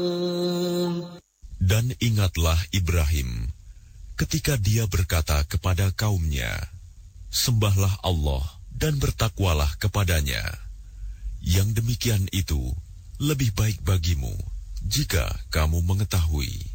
Dan ingatlah Ibrahim ketika dia berkata kepada kaumnya, "Sembahlah Allah dan bertakwalah kepadanya. Yang demikian itu lebih baik bagimu jika kamu mengetahui."